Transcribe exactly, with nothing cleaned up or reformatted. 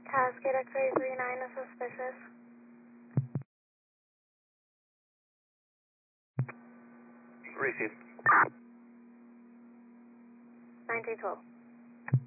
Cascade X-ray three nine is suspicious. Receive. nineteen twelve.